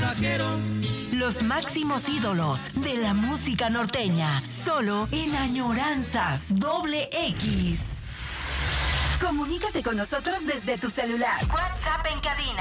cerrajero. Los máximos ídolos de la música norteña, solo en Añoranzas XX. Comunícate con nosotros desde tu celular. WhatsApp en cabina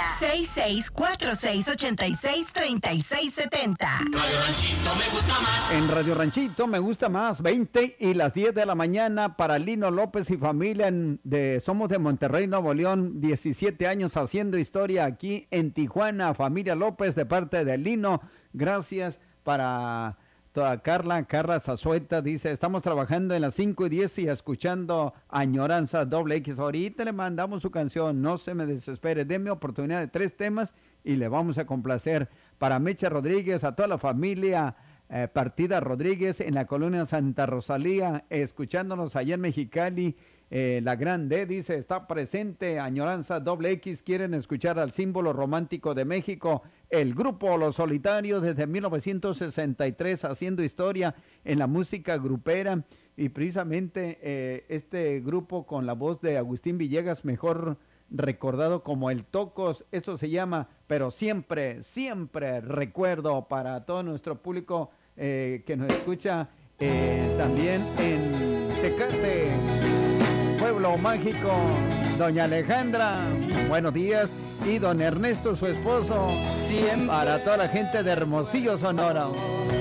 6646863670. Radio Ranchito me gusta más. En Radio Ranchito me gusta más, 20 y las 10 de la mañana para Lino López y familia somos de Monterrey, Nuevo León, 17 años haciendo historia aquí en Tijuana. Familia López de parte de Lino, gracias para toda Carla Zazueta, dice, estamos trabajando en las 5:10 y escuchando Añoranza XX. Ahorita le mandamos su canción, no se me desespere, denme oportunidad de 3 temas y le vamos a complacer. Para Mecha Rodríguez, a toda la familia Partida Rodríguez en la colonia Santa Rosalía, escuchándonos allá en Mexicali. La Grande dice, está presente Añoranza XX, quieren escuchar al símbolo romántico de México, el grupo Los Solitarios desde 1963 haciendo historia en la música grupera, y precisamente este grupo con la voz de Agustín Villegas, mejor recordado como el Tocos, esto se llama Pero Siempre, Siempre Recuerdo, para todo nuestro público que nos escucha también en Tecate, Pueblo Mágico. Doña Alejandra, buenos días, y don Ernesto, su esposo, siempre. Para toda la gente de Hermosillo, Sonora.